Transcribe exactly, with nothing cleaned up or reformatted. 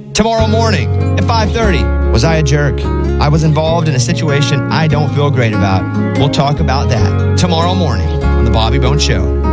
Tomorrow morning at five thirty, was I a jerk? I was involved in a situation I don't feel great about. We'll talk about that tomorrow morning on The Bobby Bones Show.